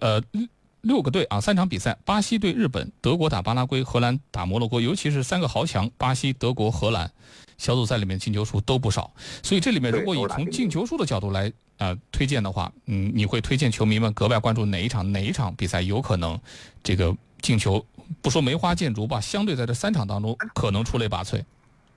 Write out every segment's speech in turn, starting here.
6个队啊，3场比赛，巴西对日本，德国打巴拉圭，荷兰打摩洛哥，尤其是3个豪强，巴西、德国、荷兰，小组赛里面进球数都不少。所以这里面如果以从进球数的角度来推荐的话，你会推荐球迷们格外关注哪一场比赛有可能这个进球不说梅花剑竹吧，相对在这3场当中可能出类拔萃？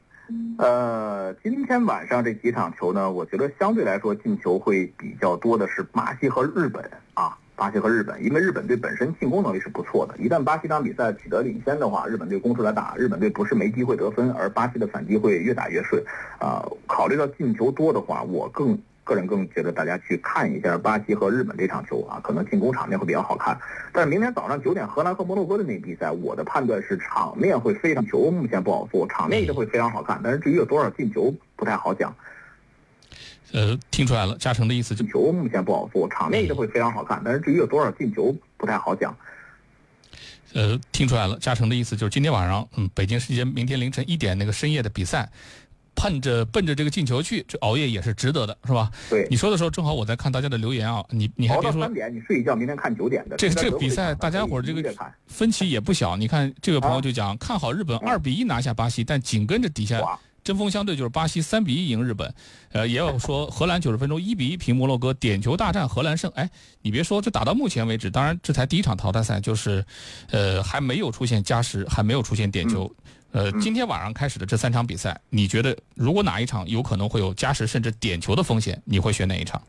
今天晚上这几场球呢，我觉得相对来说进球会比较多的是巴西和日本啊。巴西和日本，因为日本队本身进攻能力是不错的，一旦巴西场比赛取得领先的话，日本队攻出来打，日本队不是没机会得分，而巴西的反击会越打越顺。考虑到进球多的话，我个人更觉得大家去看一下巴西和日本这场球啊，可能进攻场面会比较好看。但是明天早上9点荷兰和摩洛哥的那个比赛，我的判断是场面会非常，球目前不好做，场面一定会非常好看，但是至于有多少进球不太好讲。 听出来了，嘉诚的意思球目前不好做，场面一定会非常好看，但是至于有多少进球不太好讲。 听出来了，嘉诚的意思就是今天晚上，北京时间明天凌晨1点那个深夜的比赛，奔着这个进球去，这熬夜也是值得的，是吧？对，你说的时候正好我在看大家的留言啊，你还别说， 熬到3点你睡一觉，明天看9点的。 这个比赛大家伙这个分歧也不小。你看这位朋友就讲看好日本2-1拿下巴西，但紧跟着底下针锋相对就是巴西3-1赢日本，也有说荷兰90分钟1-1平摩洛哥，点球大战荷兰胜。哎，你别说，这打到目前为止，当然这才第一场淘汰赛，就是还没有出现加时，还没有出现点球。今天晚上开始的这3场比赛，你觉得如果哪一场有可能会有加时甚至点球的风险，你会选哪一场？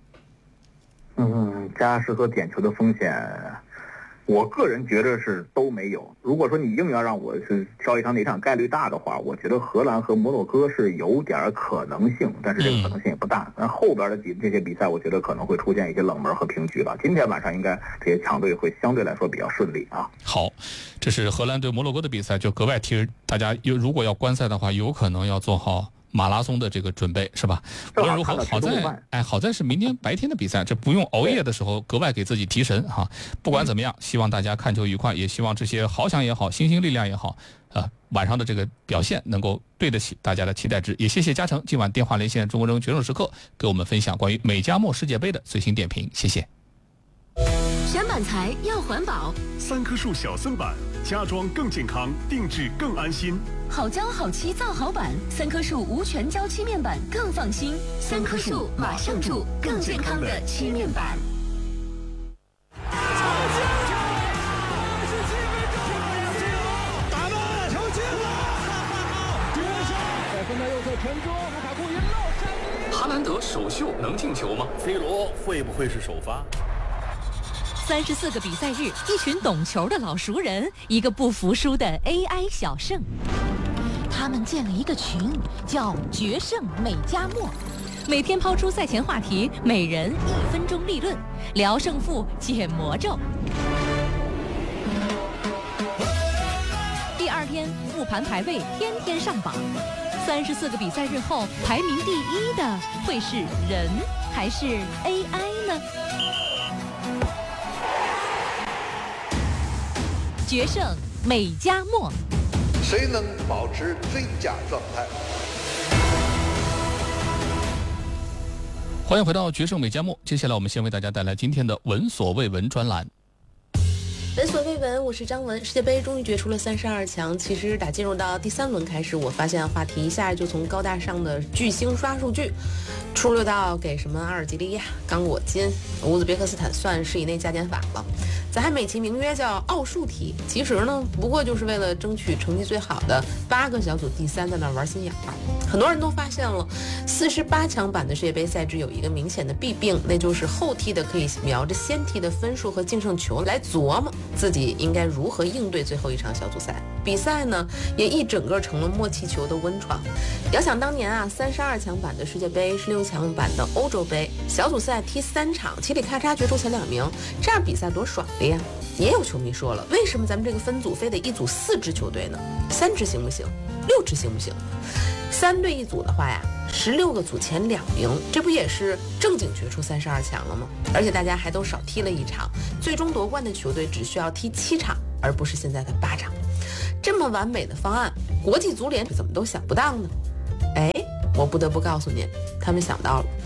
加时和点球的风险，我个人觉得是都没有。如果说你硬要让我是挑一场哪场概率大的话，我觉得荷兰和摩洛哥是有点可能性，但是这个可能性也不大。那后边的这些比赛，我觉得可能会出现一些冷门和平局吧。今天晚上应该这些强队会相对来说比较顺利啊。 好，这是荷兰对摩洛哥的比赛，就格外提大家如果要观赛的话，有可能要做好马拉松的这个准备，是吧？无论如何，好在是明天白天的比赛，这不用熬夜的时候格外给自己提神哈。不管怎么样，希望大家看球愉快，也希望这些豪强也好，新兴力量也好，晚上的这个表现能够对得起大家的期待值。也谢谢嘉诚今晚电话连线中国人决胜时刻，给我们分享关于美加墨世界杯的最新点评，谢谢。 选板材要环保 ，3棵树小森板，家装更健康，定制更安心。 好胶好漆造好板，3棵树无全胶漆面板更放心。3棵树马上住更健康的漆面板。 打门，球进了！在分在右侧传中，卢卡库一漏山。 哈兰德首秀能进球吗 ？C 罗会不会是首发 ？34个比赛日，一群懂球的老熟人，一个不服输的 AI 小胜。他们建了一个群，叫决胜美加墨，每天抛出赛前话题，每人1分钟立论，聊胜负，解魔咒。第2天复盘排位，天天上榜。34个比赛日后，排名第1的会是人还是 AI 呢？决胜美加墨， 谁能保持最佳状态？ 欢迎回到决胜美加墨，接下来我们先为大家带来今天的闻所未闻专栏。 闻所未闻，我是张文。世界杯终于决出了32强。其实打进入到第3轮开始，我发现话题一下就从高大上的巨星刷数据，出溜到给什么阿尔及利亚、刚果金、乌兹别克斯坦算是以内加减法了。咱还美其名曰叫奥数题，其实呢不过就是为了争取成绩最好的8个小组第3在那玩心眼儿。很多人都发现了48强版的世界杯赛制有一个明显的弊病，那就是后踢的可以瞄着先踢的分数和净胜球来琢磨自己应该如何应对最后一场小组赛。比赛呢也一整个成了默契球的温床。遥想当年啊，32强版的世界杯、16强版的欧洲杯，小组赛踢3场，嘁里咔嚓决出前2名，这样比赛多爽的呀！也有球迷说了，为什么咱们这个分组非得一组4支球队呢？3支行不行？6支行不行？3队一组的话呀，16个组前2名，这不也是正经决出32强了吗？而且大家还都少踢了1场，最终夺冠的球队只需要踢7场，而不是现在的8场。这么完美的方案，国际足联怎么都想不到呢？哎，我不得不告诉您，他们想到了。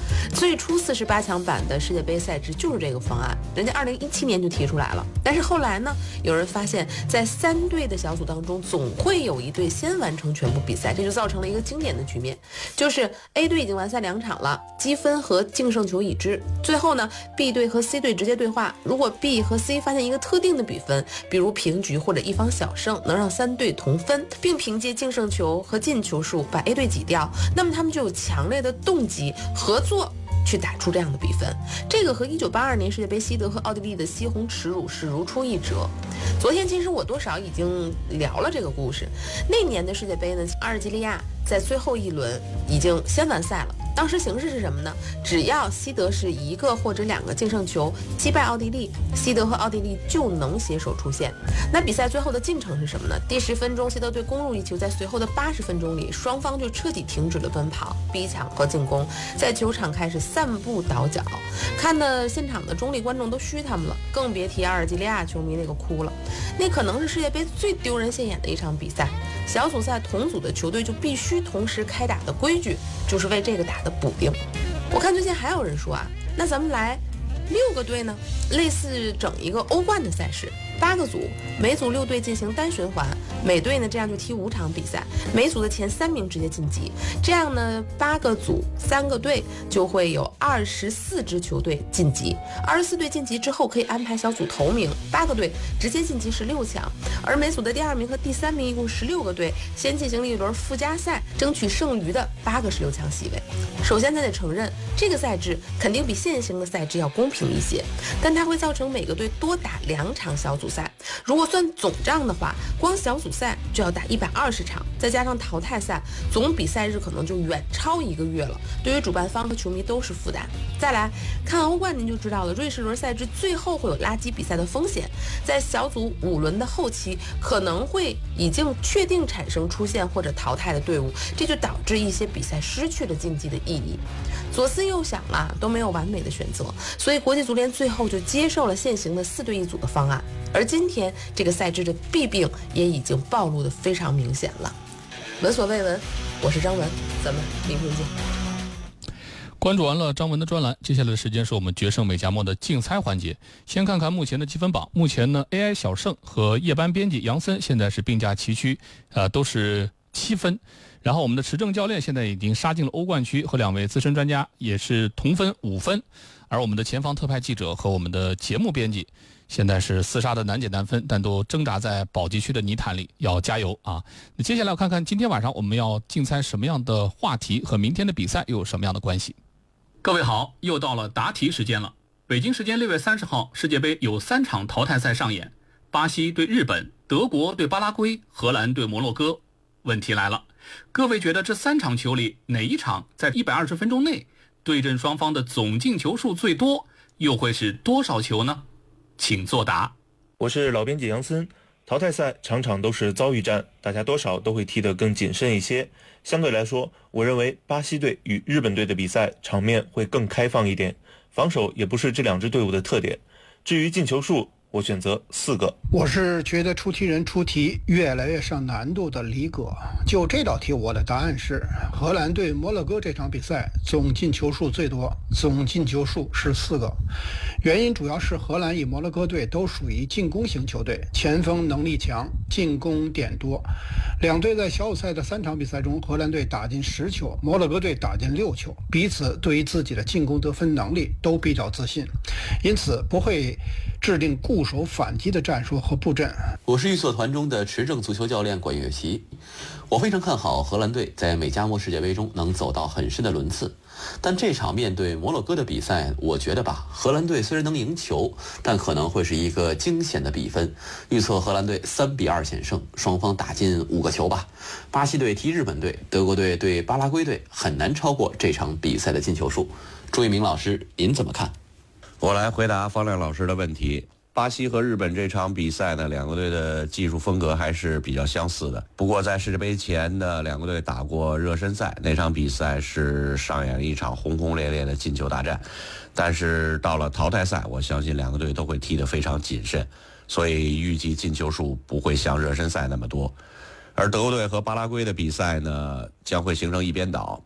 最初48强版的世界杯赛制就是这个方案，人家2017年就提出来了。但是后来呢，有人发现，在3队的小组当中，总会有一队先完成全部比赛，这就造成了一个经典的局面，就是 A 队已经完赛2场了，积分和净胜球已知。最后呢 ，B 队和 C 队直接对话，如果 B 和 C 发现一个特定的比分，比如平局或者一方小胜，能让3队同分，并凭借净胜球和进球数把 A 队挤掉，那么他们就有强烈的动机合作去打出这样的比分。这个和1982年世界杯西德和奥地利的西红耻辱是如出一辙。昨天其实我多少已经聊了这个故事。那年的世界杯呢，阿尔及利亚在最后一轮已经先完赛了。当时形势是什么呢？只要西德是1个或者2个净胜球击败奥地利，西德和奥地利就能携手出线。那比赛最后的进程是什么呢？第10分钟，西德队攻入1球，在随后的80分钟里，双方就彻底停止了奔跑、逼抢和进攻，在球场开始散步倒脚，看的现场的中立观众都嘘他们了，更别提阿尔及利亚球迷那个哭了。那可能是世界杯最丢人现眼的一场比赛。小组赛同组的球队就必须同时开打的规矩，就是为这个打的补丁。我看最近还有人说啊，那咱们来6个队呢，类似整一个欧冠的赛事，8个组，每组6队进行单循环，每队呢这样就踢5场比赛，每组的前3名直接晋级。这样呢8个组3个队就会有24支球队晋级，24队晋级之后可以安排小组头名，8个队直接晋级16强，而每组的第2名和第3名一共16个队，先进行了一轮附加赛，争取剩余的8个16强席位。首先咱得承认，这个赛制肯定比现行的赛制要公平一些，但它会造成每个队多打2场小组赛。如果算总账的话，光小组赛就要打120场，再加上淘汰赛，总比赛日可能就远超1个月了，对于主办方和球迷都是负担。再来看欧冠，您就知道了，瑞士轮赛制最后会有垃圾比赛的风险，在小组5轮的后期可能会已经确定产生出线或者淘汰的队伍，这就导致一些比赛失去了竞技的意义。左思右想啦，都没有完美的选择，所以国际足联最后就接受了现行的4队1组的方案。而今天这个赛制的弊病也已经暴露得非常明显了。闻所未闻，我是张文，咱们明天见。 关注完了张文的专栏，接下来的时间是我们决胜美加墨的竞猜环节。先看看目前的积分榜，目前呢 AI 小胜和夜班编辑杨森现在是并驾齐驱，都是7分。然后我们的持正教练现在已经杀进了欧冠区，和2位资深专家也是同分5分。而我们的前方特派记者和我们的节目编辑现在是厮杀的难解难分，但都挣扎在保级区的泥潭里，要加油啊！那接下来要看看今天晚上我们要竞猜什么样的话题，和明天的比赛又有什么样的关系。各位好，又到了答题时间了。北京时间6月30号，世界杯有3场淘汰赛上演，巴西对日本，德国对巴拉圭，荷兰对摩洛哥。问题来了，各位觉得这3场球里哪一场在120分钟内对阵双方的总进球数最多，又会是多少球呢？请作答。 我是老编辑杨森。淘汰赛场场都是遭遇战，大家多少都会踢得更谨慎一些。相对来说，我认为巴西队与日本队的比赛场面会更开放一点，防守也不是这2支队伍的特点。至于进球数，我选择4个。 我是觉得出题人出题越来越上难度的李哥。就这道题，我的答案是荷兰对摩洛哥这场比赛总进球数最多，总进球数是4个。原因主要是荷兰与摩洛哥队都属于进攻型球队，前锋能力强，进攻点多。2队在小组赛的3场比赛中，荷兰队打进10球，摩洛哥队打进6球，彼此对于自己的进攻得分能力都比较自信，因此不会制定固守反击的战术和布阵。 我是预测团中的持正足球教练管乐琪，我非常看好荷兰队在美加墨世界杯中能走到很深的轮次，但这场面对摩洛哥的比赛，我觉得吧，荷兰队虽然能赢球，但可能会是一个惊险的比分。预测荷兰队3-2险胜，双方打进5个球吧。巴西队踢日本队，德国队对巴拉圭队，很难超过这场比赛的进球数。朱一鸣老师，您怎么看？ 我来回答方亮老师的问题。巴西和日本这场比赛呢，2个队的技术风格还是比较相似的。不过在世界杯前呢，2个队打过热身赛，那场比赛是上演了一场轰轰烈烈的进球大战。但是到了淘汰赛，我相信2个队都会踢得非常谨慎，所以预计进球数不会像热身赛那么多。而德国队和巴拉圭的比赛呢，将会形成一边倒。